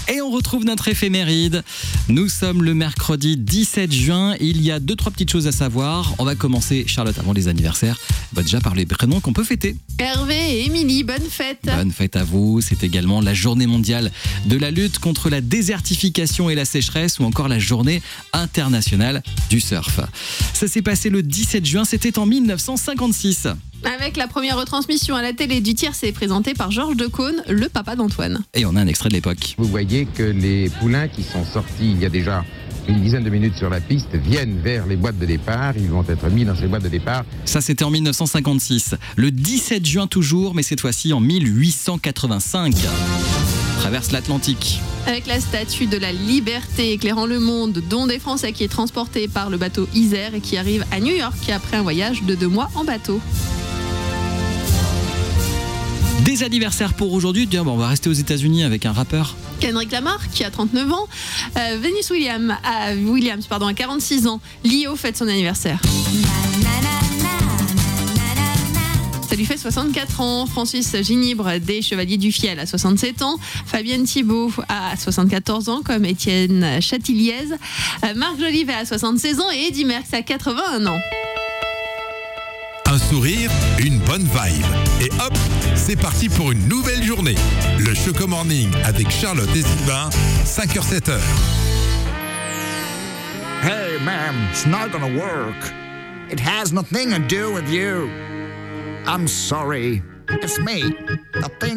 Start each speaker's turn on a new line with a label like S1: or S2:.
S1: Et on retrouve notre éphéméride. Nous sommes le mercredi 17 juin. Il y a 2-3 petites choses à savoir. On va commencer, Charlotte, avant les anniversaires, déjà par les prénoms qu'on peut fêter.
S2: Hervé et Émilie, bonne fête.
S1: Bonne fête à vous. C'est également la journée mondiale de la lutte contre la désertification et la sécheresse, ou encore la journée internationale du surf. Ça s'est passé le 17 juin, c'était en 1956.
S2: Avec la première retransmission à la télé du tiercé présenté par Georges Decaune, le papa d'Antoine.
S1: Et on a un extrait de l'époque.
S3: Vous voyez que les poulains qui sont sortis il y a déjà une dizaine de minutes sur la piste viennent vers les boîtes de départ. Ils vont être mis dans ces boîtes de départ.
S1: Ça, c'était en 1956. Le 17 juin toujours, mais cette fois-ci en 1885. Traverse l'Atlantique.
S2: Avec la statue de la liberté éclairant le monde, dont des Français qui est transporté par le bateau Isère et qui arrive à New York après un voyage de 2 mois en bateau.
S1: Des anniversaires pour aujourd'hui. On va rester aux États-Unis avec un rappeur.
S2: Kendrick Lamar qui a 39 ans. Venus Williams a 46 ans. Lio fête son anniversaire. Ça lui fait 64 ans. Francis Ginibre des Chevaliers du Fiel à 67 ans. Fabienne Thibault à 74 ans, comme Étienne Chatiliez. Marc Jolivet à 76 ans et Eddy Merckx à 81 ans.
S4: Un sourire, une bonne vibe. Et hop, c'est parti pour une nouvelle journée. Le Choco Morning avec Charlotte et Sylvain, 5h-7h.
S5: Hey, ma'am, it's not gonna work. It has nothing to do with you. I'm sorry. It's me. The thing